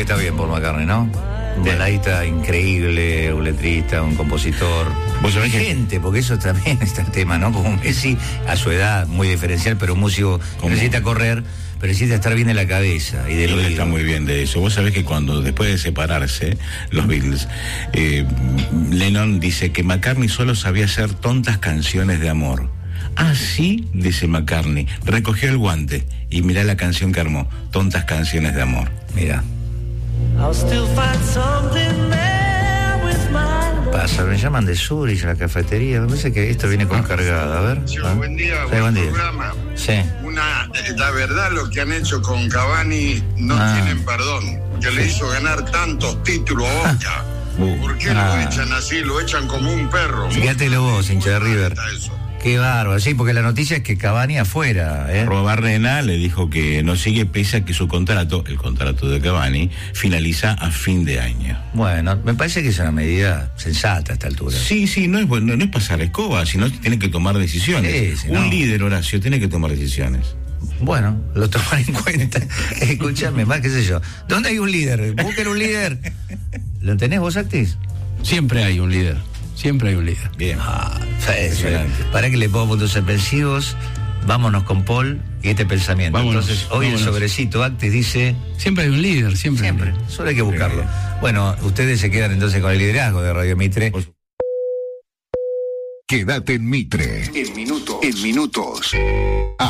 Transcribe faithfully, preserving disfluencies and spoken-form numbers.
que está bien Paul McCartney, ¿no? Un baladista increíble, un letrista, un compositor. ¿Vos sabés que gente, porque eso también está el tema, ¿no? Como Messi, a su edad, muy diferencial, pero un músico que necesita correr, pero necesita estar bien de la cabeza y del Él oído. está muy bien de eso. Vos sabés que cuando, después de separarse, los Beatles, eh, Lennon dice que McCartney solo sabía hacer tontas canciones de amor. Así, dice McCartney, recogió el guante y mirá la canción que armó, Tontas Canciones de Amor. Mira. Pasa, me llaman de Zurich a la cafetería. Me parece que esto viene con cargada. A ver. ¿Ah? Buen día, Sí, buen buen día. programa. Sí. Una, eh, la verdad, lo que han hecho con Cavani no Ah. tienen perdón. Que le hizo ganar tantos títulos a Boca. Uh, ¿Por qué ah. lo echan así? Lo echan como un perro. Fíjatelo vos, hincha de River. Eso. Qué bárbaro, sí, porque la noticia es que Cavani afuera, ¿eh? Robarrena le dijo que no sigue pese a que su contrato, el contrato de Cavani, finaliza a fin de año. Bueno, me parece que es una medida sensata a esta altura. Sí, sí, no es, no, no es pasar escoba, sino tiene que tomar decisiones. Sí, sí, un no. líder, Horacio, tiene que tomar decisiones. Bueno, lo toman en cuenta. Escúchame, más qué sé yo. ¿Dónde hay un líder? Busquen un líder. ¿Lo tenés vos, Actis? Siempre hay un líder. Siempre hay un líder. Bien. Ah, sí, sí. Excelente. Para que le pongo puntos suspensivos, vámonos con Paul y este pensamiento. Vámonos, Entonces, hoy vámonos. el sobrecito Actis dice... Siempre hay un líder, siempre. hay un Siempre, líder. solo hay que buscarlo. Bueno, ustedes se quedan entonces con el liderazgo de Radio Mitre. Quédate en Mitre. En minutos. En minutos.